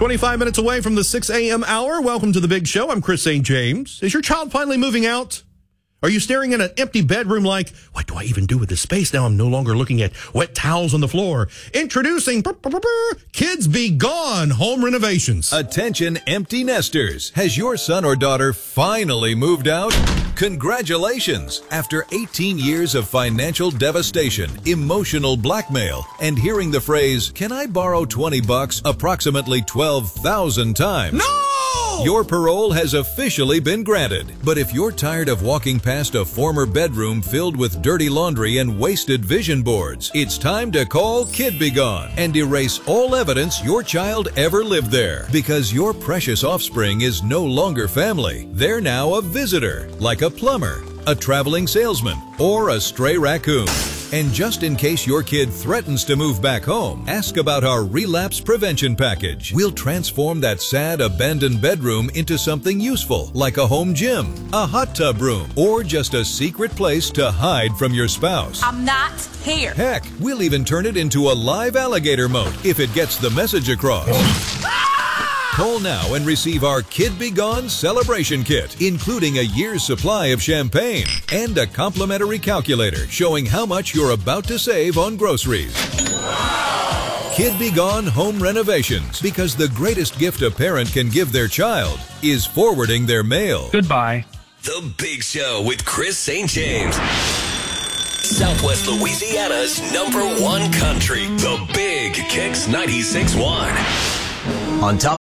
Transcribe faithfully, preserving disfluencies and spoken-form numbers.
twenty-five minutes away from the six a.m. hour. Welcome to the big show. I'm Chris Saint James. Is your child finally moving out? Are you staring at an empty bedroom like, what do I even do with this space? Now I'm no longer looking at wet towels on the floor. Introducing Kids Be Gone Home Renovations. Attention empty nesters. Has your son or daughter finally moved out? Congratulations! After eighteen years of financial devastation, emotional blackmail, and hearing the phrase, "Can I borrow twenty bucks?" approximately twelve thousand times. No! Your parole has officially been granted. But if you're tired of walking past a former bedroom filled with dirty laundry and wasted vision boards, it's time to call Kid Be Gone and erase all evidence your child ever lived there. Because your precious offspring is no longer family. They're now a visitor, like a plumber, a traveling salesman, or a stray raccoon. And just in case your kid threatens to move back home, ask about our relapse prevention package. We'll transform that sad abandoned bedroom into something useful, like a home gym, a hot tub room, or just a secret place to hide from your spouse. I'm not here. Heck, we'll even turn it into a live alligator moat if it gets the message across. Call now and receive our Kid Be Gone Celebration Kit, including a year's supply of champagne and a complimentary calculator showing how much you're about to save on groceries. Wow. Kid Be Gone Home Renovations, because the greatest gift a parent can give their child is forwarding their mail. Goodbye. The Big Show with Chris Saint James. Southwest Louisiana's number one country. The Big Kicks ninety-six point one. On top